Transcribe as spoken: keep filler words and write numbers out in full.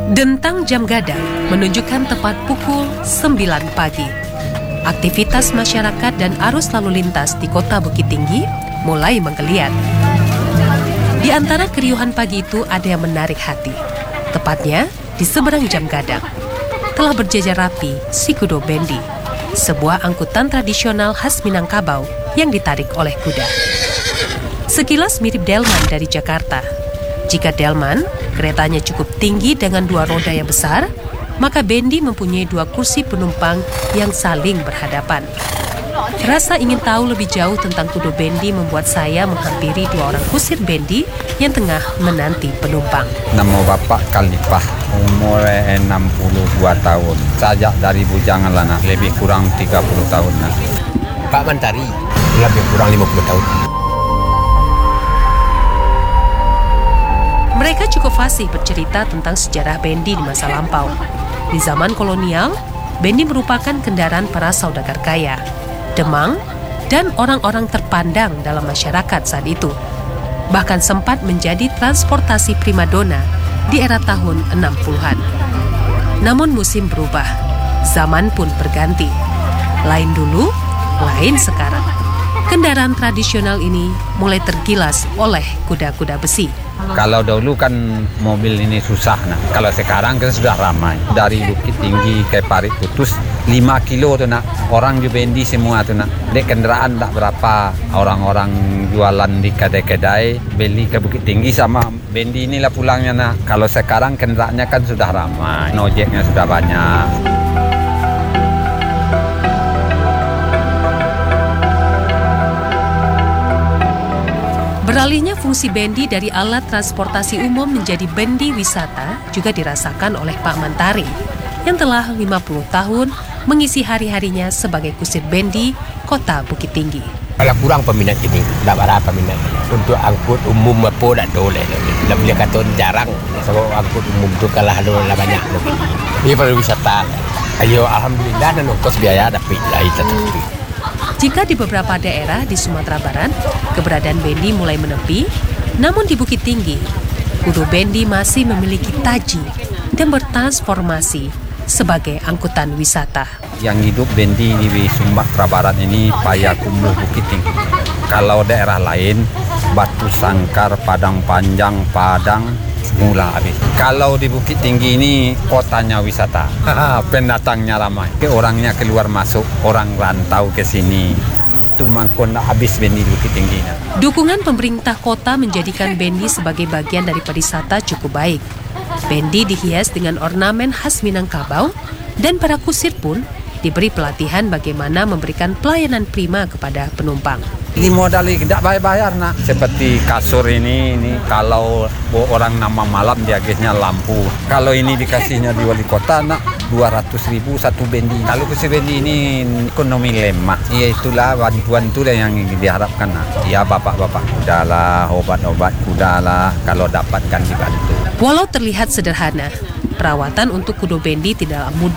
Dentang jam gadang menunjukkan tepat pukul sembilan pagi. Aktivitas masyarakat dan arus lalu lintas di kota Bukit Tinggi mulai menggeliat. Di antara keriuhan pagi itu ada yang menarik hati. Tepatnya di seberang jam gadang telah berjajar rapi si Kudo Bendi, sebuah angkutan tradisional khas Minangkabau yang ditarik oleh kuda. Sekilas mirip delman dari Jakarta. Jika delman, keretanya cukup tinggi dengan dua roda yang besar, maka Bendi mempunyai dua kursi penumpang yang saling berhadapan. Rasa ingin tahu lebih jauh tentang Kudo Bendi membuat saya menghampiri dua orang kusir Bendi yang tengah menanti penumpang. Nama Bapak Khalifah, umur enam puluh dua tahun. Sajak dari bujangan lana, lebih kurang tiga puluh tahun. Nah. Pak Mantari, lebih kurang lima puluh tahun. Mereka cukup fasih bercerita tentang sejarah Bendi di masa lampau. Di zaman kolonial, Bendi merupakan kendaraan para saudagar kaya, demang, dan orang-orang terpandang dalam masyarakat saat itu. Bahkan sempat menjadi transportasi primadona di era tahun enam puluhan. Namun musim berubah, zaman pun berganti. Lain dulu, lain sekarang. Kendaraan tradisional ini mulai tergilas oleh kuda-kuda besi. Kalau dulu kan mobil ini susah, nah. Kalau sekarang kan sudah ramai. Dari Bukit Tinggi ke Parit Putus lima kilo tuh nak. Orang di Bendi semua tuh nak. Dek kendaraan tak berapa. Orang-orang jualan di kedai-kedai beli ke Bukit Tinggi sama Bendi inilah pulangnya nak. Kalau sekarang kendaraannya kan sudah ramai. Ojeknya sudah banyak. Beralihnya fungsi Bendi dari alat transportasi umum menjadi bendi wisata juga dirasakan oleh Pak Mantari yang telah lima puluh tahun mengisi hari-harinya sebagai kusir Bendi kota Bukit Tinggi. Kalau kurang peminat ini, tidak ada peminat. Untuk angkut umum apa tak boleh. Tidak boleh kata jarang. Sebab angkut umum itu kalah ada banyak. Ini pariwisata. Ayo alhamdulillah dan ongkos biaya dapat lah itu. Jika di beberapa daerah di Sumatera Barat, keberadaan Bendi mulai menepi, namun di Bukit Tinggi, Kudo Bendi masih memiliki taji dan bertransformasi sebagai angkutan wisata. Yang hidup Bendi di Sumatera Barat ini Payakumbuh Bukit Tinggi. Kalau daerah lain, Batu Sangkar, Padang Panjang, Padang, mula habis. Kalau di Bukit Tinggi ini kotanya wisata, pendatangnya ramai. Orangnya keluar masuk, orang rantau ke sini. Itu mangkon habis Bendi di Bukit Tinggi. Dukungan pemerintah kota menjadikan Bendi sebagai bagian dari pariwisata cukup baik. Bendi dihias dengan ornamen khas Minangkabau dan para kusir pun diberi pelatihan bagaimana memberikan pelayanan prima kepada penumpang. Ini modalnya tidak bayar-bayar nak. Seperti kasur ini, ini kalau orang nama malam diagesnya lampu. Kalau ini dikasihnya di wali kota nak dua ratus ribu satu Bendi. Kalau kusir Bendi ini ekonomi lemah. Ya itulah bantuan itulah yang diharapkan nak. Ya bapak-bapak kuda lah, obat-obat kuda lah. Kalau dapatkan dibantu. Walau terlihat sederhana, perawatan untuk Kudo Bendi tidaklah mudah